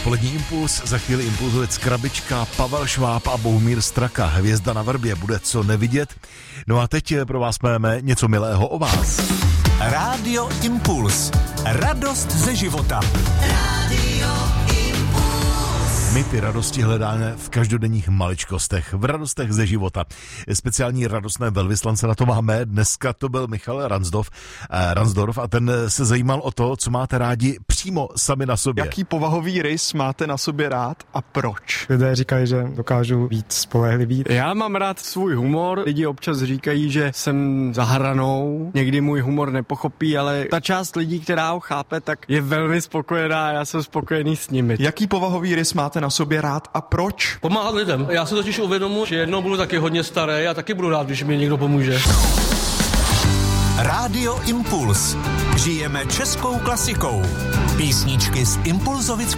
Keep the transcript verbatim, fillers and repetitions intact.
dopolední impuls, za chvíli impulzovec Krabička, Pavel Šváb a Bohumír Straka. Hvězda na vrbě bude co nevidět. No a teď pro vás máme něco milého o vás. Rádio Impuls. Radost ze života. Rádio Impuls. My ty radosti hledáme v každodenních maličkostech, v radostech ze života. Speciální radostné velvyslance na to máme. Dneska to byl Michal Ransdorf, eh, Ransdorf a ten se zajímal o to, co máte rádi přímo sami na sobě. Jaký povahový rys máte na sobě rád a proč? Lidé říkají, že dokážu být spolehlivý. Já mám rád svůj humor. Lidi občas říkají, že jsem za hranou. Někdy můj humor nepochopí, ale ta část lidí, která ho chápe, tak je velmi spokojená a já jsem spokojený s nimi. Jaký povahový rys máte na sobě rád a proč? Pomáhat lidem. Já si totiž uvědomuji, že jednou budu taky hodně starý a taky budu rád, když mi někdo pomůže. Rádio Impuls. Žijeme českou klasikou. Písničky z Impulzovic